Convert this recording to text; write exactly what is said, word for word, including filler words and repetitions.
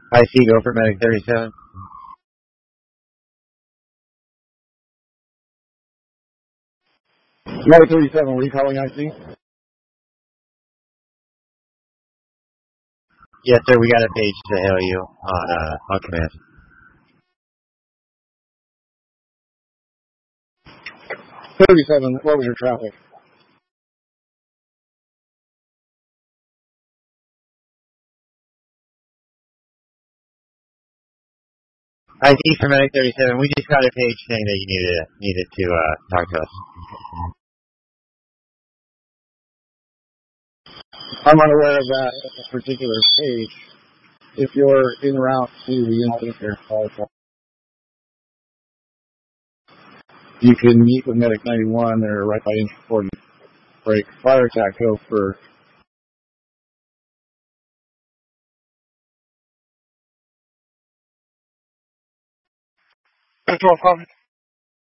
I C, go for medic thirty-seven. Medic thirty-seven, were you calling I C? Yes, sir, we got a page to hail you on, uh, on command. thirty-seven, what was your traffic? I C for medic thirty-seven, we just got a page saying that you needed, needed to, uh, talk to us. I'm unaware of that particular page. If you're en route to the incident here, you can meet with Medic ninety-one. They're right by entry forty break. Fire attack, go for Control, copy.